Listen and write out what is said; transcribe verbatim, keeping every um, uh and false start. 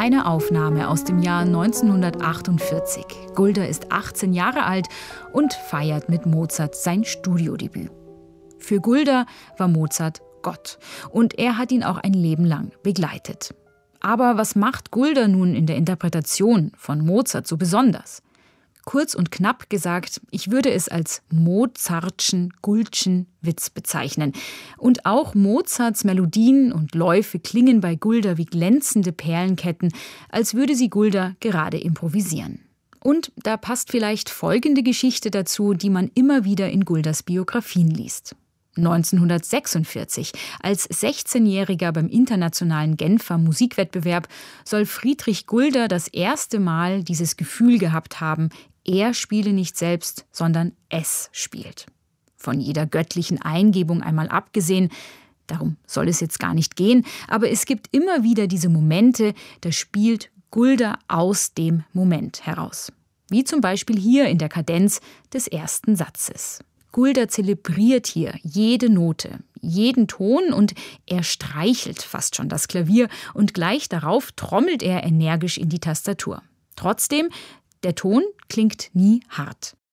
Eine Aufnahme aus dem Jahr neunzehnhundertachtundvierzig. Gulda ist achtzehn Jahre alt und feiert mit Mozart sein Studiodebüt. Für Gulda war Mozart Gott und er hat ihn auch ein Leben lang begleitet. Aber was macht Gulda nun in der Interpretation von Mozart so besonders? Kurz und knapp gesagt, ich würde es als Mozartschen, Guldschen Witz bezeichnen. Und auch Mozarts Melodien und Läufe klingen bei Gulda wie glänzende Perlenketten, als würde sie Gulda gerade improvisieren. Und da passt vielleicht folgende Geschichte dazu, die man immer wieder in Guldas Biografien liest. neunzehnhundertsechsundvierzig, als sechzehnjähriger beim internationalen Genfer Musikwettbewerb, soll Friedrich Gulda das erste Mal dieses Gefühl gehabt haben, er spiele nicht selbst, sondern es spielt. Von jeder göttlichen Eingebung einmal abgesehen, darum soll es jetzt gar nicht gehen, aber es gibt immer wieder diese Momente, da spielt Gulda aus dem Moment heraus. Wie zum Beispiel hier in der Kadenz des ersten Satzes. Gulda zelebriert hier jede Note, jeden Ton und er streichelt fast schon das Klavier und gleich darauf trommelt er energisch in die Tastatur. Trotzdem, der Ton klingt nie hart.